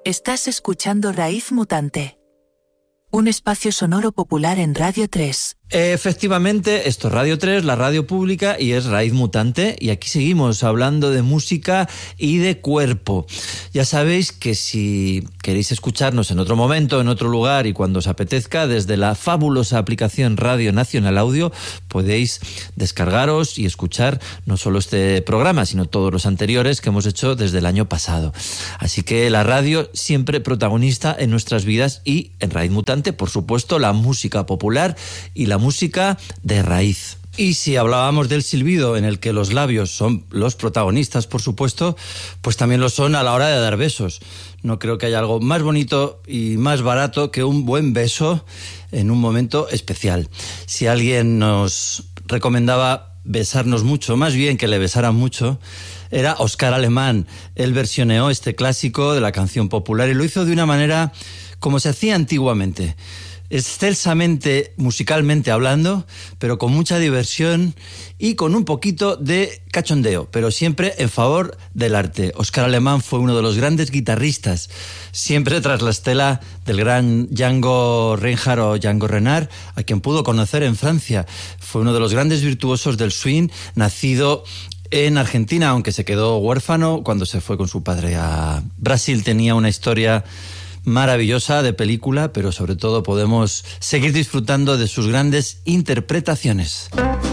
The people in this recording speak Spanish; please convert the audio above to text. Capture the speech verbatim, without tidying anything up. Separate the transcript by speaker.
Speaker 1: Estás escuchando Raíz Mutante, un espacio sonoro popular en Radio tres.
Speaker 2: Efectivamente, esto es Radio tres, la radio pública, y es Raíz Mutante, y aquí seguimos hablando de música y de cuerpo. Ya sabéis que si queréis escucharnos en otro momento, en otro lugar y cuando os apetezca, desde la fabulosa aplicación Radio Nacional Audio podéis descargaros y escuchar no solo este programa, sino todos los anteriores que hemos hecho desde el año pasado. Así que la radio siempre protagonista en nuestras vidas, y en Raíz Mutante, por supuesto, la música popular y la música de raíz. Y si hablábamos del silbido, en el que los labios son los protagonistas, por supuesto, pues también lo son a la hora de dar besos. No creo que haya algo más bonito y más barato que un buen beso en un momento especial. Si alguien nos recomendaba besarnos mucho, más bien que le besaran mucho, era Óscar Alemán. Él versioneó este clásico de la canción popular y lo hizo de una manera como se hacía antiguamente. Excelsamente, musicalmente hablando, pero con mucha diversión y con un poquito de cachondeo, pero siempre en favor del arte. Óscar Alemán fue uno de los grandes guitarristas, siempre tras la estela del gran Django Reinhardt o Django Reinhardt, a quien pudo conocer en Francia. Fue uno de los grandes virtuosos del swing, nacido en Argentina, aunque se quedó huérfano cuando se fue con su padre a Brasil. Tenía una historia maravillosa de película, pero sobre todo podemos seguir disfrutando de sus grandes interpretaciones.